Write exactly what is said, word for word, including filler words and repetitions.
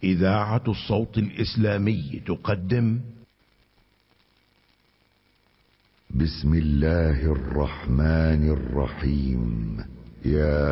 إذاعة الصوت الإسلامي تقدم بسم الله الرحمن الرحيم. يا